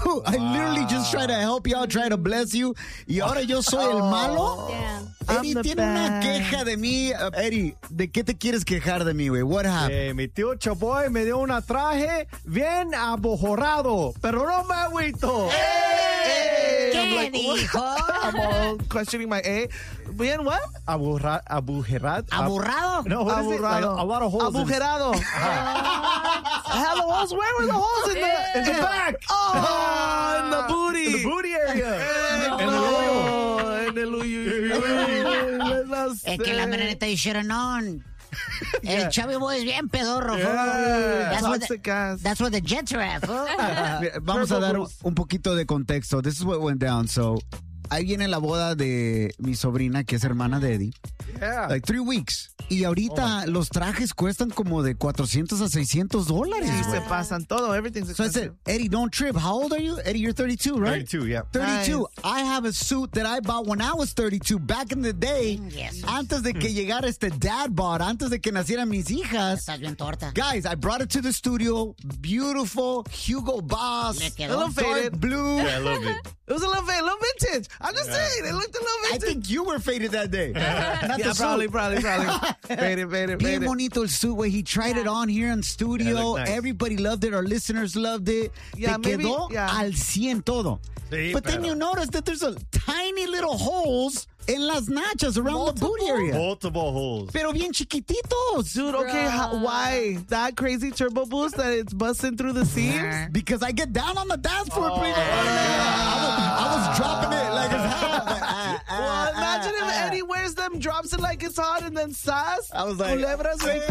I literally just try to help you out, try to bless you. Y ahora yo soy el malo. Eddie tiene una queja de mí. Eddie, ¿de qué te quieres quejar de mí, güey? What happened? Mi tío Chaboy me dio un traje bien abojorado, pero no me agüito. ¿Qué dijo? I'm all questioning my A. Bien, what? Aburrado? ¿Aburrado? No, what is it? Like, a lot of holes. Abujerado. Hell, the holes? Where were the holes In the back. Oh, in the booty. In the booty area. En el uyu. Es que la mereneta you should have known. El Chubby Boy es bien pedorro. Toxic ass. That's what the Jets are at. Vamos a dar un poquito de contexto. This is what went down. So, ahí viene la boda de mi sobrina, que es hermana de Eddie. Yeah. Like 3 weeks. Y ahorita los trajes cuestan como de $400 a $600. Sí, se güey. pasan todo. Everything's So I expensive. said, Eddie, don't trip. How old are you? Eddie, you're 32, right? 32, yeah. 32. Nice. I have a suit that I bought when I was 32, back in the day. Yes. Antes de que llegara este dad bod, antes de que nacieran mis hijas. Estás bien torta. Guys, I brought it to the studio. Beautiful Hugo Boss. Le quedó. A little faded. Dark blue. Yeah, a little bit. It was a little vintage. I'm just saying, it looked a little I vintage. think you were faded that day. Not Yeah, the probably. suit. Faded. Bien bonito el suit, güey. He tried it on here in studio. Yeah, it looked nice. Everybody loved it. Our listeners loved it. Yeah, Te maybe, quedó yeah. al 100 todo. Sí, But then pero- you notice that there's a tiny little holes en las nachas around the booty area. Multiple holes. Pero bien chiquititos. Dude, okay, why? That crazy turbo boost that it's busting through the seams? Because I get down on the dance floor pretty much. I was dropping it like it's hot. Well, imagine if Eddie wears them, drops it like it's hot, and then sass. I was like, Culebras, güey.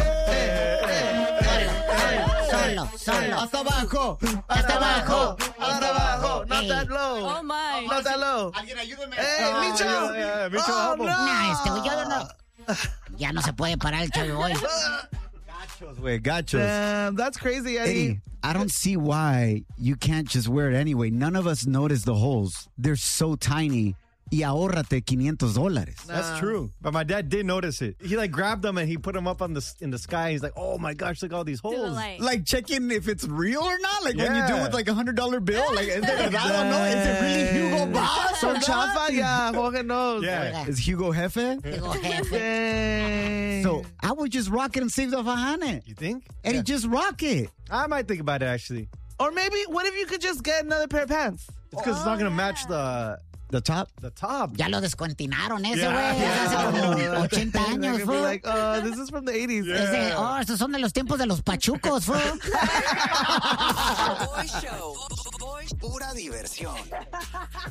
Solo. Hasta abajo. Hasta abajo. Hasta abajo. Not Hey. that low. Oh my. Not that low. Alguien ayúdame. Hey, Micho. Yeah, Micho, Oh, help him. no. Nah, yo no. Ya no se puede parar el Chubby Boy. Gachos, güey, gachos. Damn, that's crazy, Eddie. Eddie, I don't see why you can't just wear it anyway. None of us notice the holes. They're so tiny. Y ahórrate $500. That's true. But my dad did notice it. He like grabbed them and he put them up on in the sky. He's like, oh my gosh, look at all these To the holes. light. Like checking if it's real or not. Like when you do Yeah. with like $100 bill. Like, is there, I don't know. Is it really Hugo Boss or Son chafa, not? yeah, Jorge knows. Yeah. Is Hugo Jefe? Digo, jefe. Dang. So I would just rock it and save the fajane. You think? Eddie, just rock it. I might think about it actually. Or maybe, what if you could just get another pair of pants? It's because it's not going to match The top? the top. Ya lo descuentinaron ese, Yeah. güey. Hace como 80 They're años, gonna be fool. like, this is from the 80s. Es de, estos son de los tiempos de los pachucos, fool. Boy Show. Pura diversión.